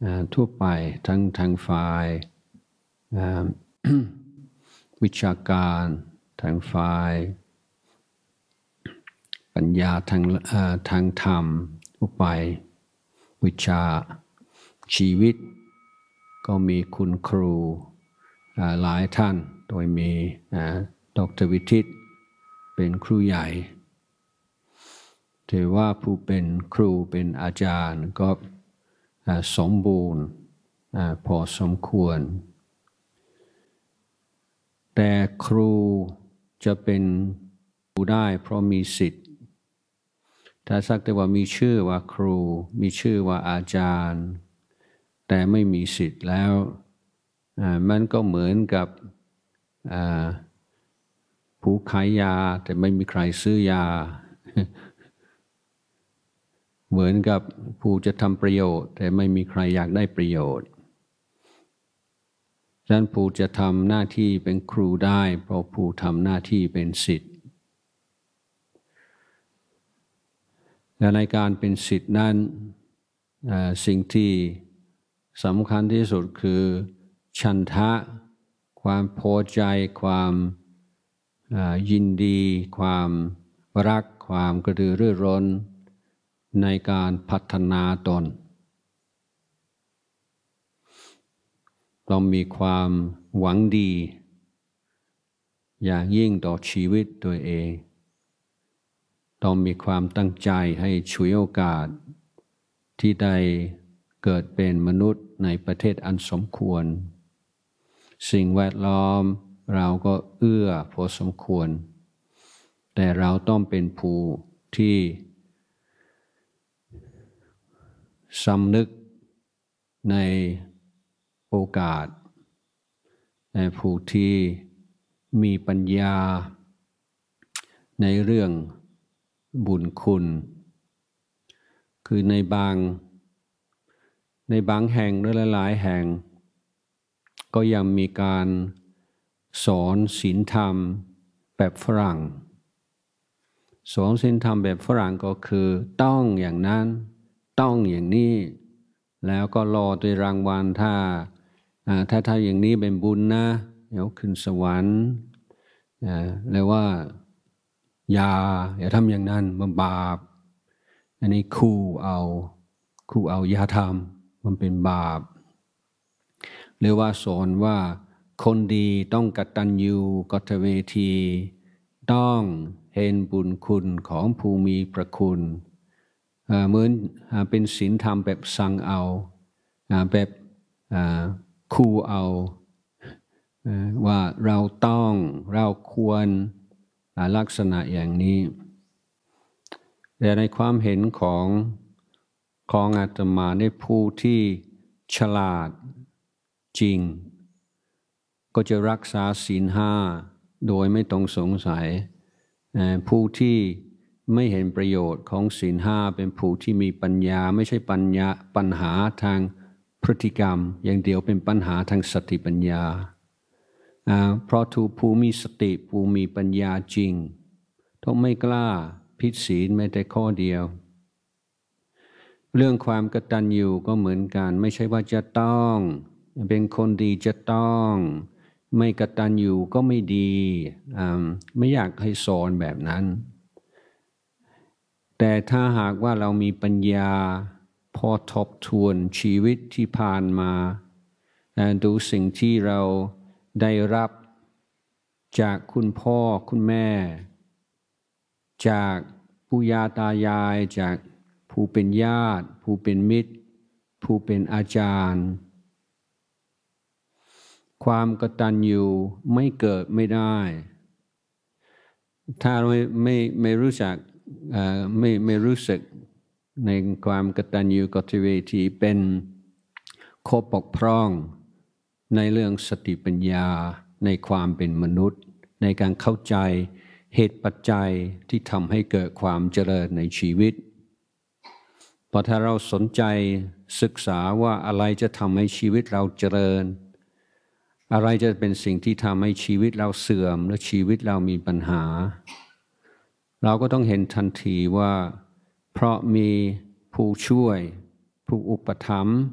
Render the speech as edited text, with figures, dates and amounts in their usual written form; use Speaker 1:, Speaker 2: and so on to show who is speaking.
Speaker 1: ทั่วไปทั้งทางฝ่าย วิชาการทางฝ่ายปัญญาทางธรรมทั่วไปวิชาชีวิตก็มีคุณครูหลายท่านโดยมีดร.วิทิตเป็นครูใหญ่ถือว่าผู้เป็นครูเป็นอาจารย์ก็สมบูรณ์พอสมควรแต่ครูจะเป็นครูได้เพราะมีสิทธิ์ถ้าสักแต่ว่ามีชื่อว่าครูมีชื่อว่าอาจารย์แต่ไม่มีสิทธิ์แล้วมันก็เหมือนกับผู้ขายยาแต่ไม่มีใครซื้อยา เหมือนกับผู้จะทำประโยชน์แต่ไม่มีใครอยากได้ประโยชน์ฉะนั้นผู้จะทำหน้าที่เป็นครูได้เพราะผู้ทำหน้าที่เป็นศิษย์และในการเป็นศิษย์นั้นสิ่งที่สำคัญที่สุดคือฉันทะความพอใจความยินดีความรักความกระตือรือร้นในการพัฒนาตนต้องมีความหวังดีอย่างยิ่งต่อชีวิตตัวเองต้องมีความตั้งใจให้ฉวยโอกาสที่ได้เกิดเป็นมนุษย์ในประเทศอันสมควรสิ่งแวดล้อมเราก็เอื้อพอสมควรแต่เราต้องเป็นผู้ที่สำนึกในโอกาสในผู้ที่มีปัญญาในเรื่องบุญคุณคือในบางแห่งหรือหลายๆแห่งก็ยังมีการสอนศีลธรรมแบบฝรั่งสอนศีลธรรมแบบฝรั่งก็คือต้องอย่างนั้นต้องอย่างนี้แล้วก็รอด้วยรางวัลถ้าอย่างนี้เป็นบุญนะเดี๋ยวขึ้นสวรรค์แล้วว่าอย่าทำอย่างนั้นมันบาปอันนี้คู่เอาอย่าทำมันเป็นบาปหรือว่าสอนว่าคนดีต้องกตัญญูกตเวทีต้องเห็นบุญคุณของผู้มีพระคุณเหมือนเป็นศีลธรรมแบบสั่งเอาแบบคู่เอาว่าเราควรลักษณะอย่างนี้แต่ในความเห็นของอาตมาในผู้ที่ฉลาดจริงก็จะรักษาศีลห้าโดยไม่ต้องสงสัยผู้ที่ไม่เห็นประโยชน์ของศีลห้าเป็นผู้ที่มีปัญญาไม่ใช่ปัญหาทางพฤติกรรมอย่างเดียวเป็นปัญหาทางสติปัญญาเพราะทุกผู้มีสติผู้มีปัญญาจริงต้องไม่กล้าผิดศีลแม้แต่ข้อเดียวเรื่องความกตัญญูก็เหมือนกันไม่ใช่ว่าจะต้องเป็นคนดีจะต้องไม่กตัญญูก็ไม่ดีไม่อยากให้สอนแบบนั้นแต่ถ้าหากว่าเรามีปัญญาพอทบทวนชีวิตที่ผ่านมาดูสิ่งที่เราได้รับจากคุณพ่อคุณแม่จากปู่ย่าตายายจากผู้เป็นญาติผู้เป็นมิตรผู้เป็นอาจารย์ความกตัญญูไม่เกิดไม่ได้ถ้าไม่รู้จักไม่รู้สึกในความกตัญญูกตเวทีเป็นข้อบกพร่องในเรื่องสติปัญญาในความเป็นมนุษย์ในการเข้าใจเหตุปัจจัยที่ทำให้เกิดความเจริญในชีวิตพอถ้าเราสนใจศึกษาว่าอะไรจะทำให้ชีวิตเราเจริญอะไรจะเป็นสิ่งที่ทำให้ชีวิตเราเสื่อมและชีวิตเรามีปัญหาเราก็ต้องเห็นทันทีว่าเพราะมีผู้ช่วยผู้อุปถัมภ์